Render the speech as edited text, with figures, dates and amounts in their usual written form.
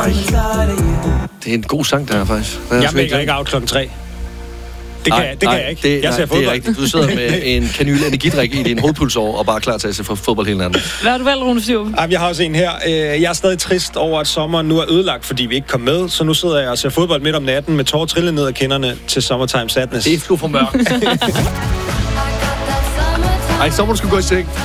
Det er en god sang, der er faktisk. Jeg mækker ikke out klokken 3. Det kan jeg ikke. Jeg ser fodbold. Det er rigtigt. Du sidder med en kanyl energidrik i din hovedpulsår og bare klar til at se fodbold hele natten. Hvad har du valgt, Rune Syrup? Jeg har også en her. Jeg er stadig trist over, at sommeren nu er ødelagt, fordi vi ikke kom med. Så nu sidder jeg og ser fodbold midt om natten med tårer trillende ned ad kinderne til Summertime Sadness. Det er sgu for mørkt. Ej, så må du sgu gå i seng.